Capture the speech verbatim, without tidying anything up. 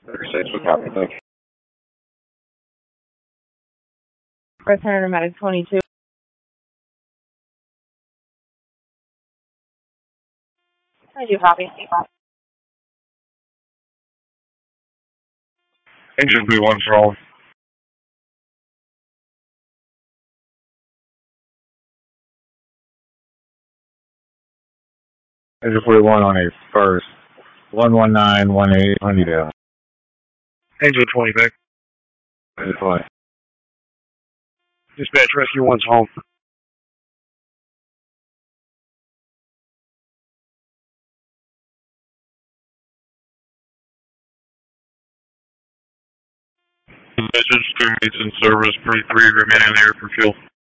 thirty-six, we copy, thank you. Return Medic twenty-two. I do copy. Engine B one for Engine forty-one on a first. one one nine one eight Honeydale. Engine twenty back. Engine twenty. Dispatch rescue one's home. Message to meets in service, three three remaining there for fuel.